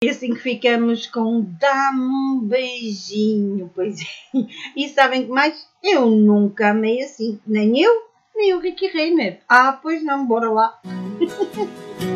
E assim que ficamos com dá-me um beijinho, pois é. E sabem que mais? Eu nunca amei assim, nem eu, nem o Ricky Renner. Ah, pois não, bora lá.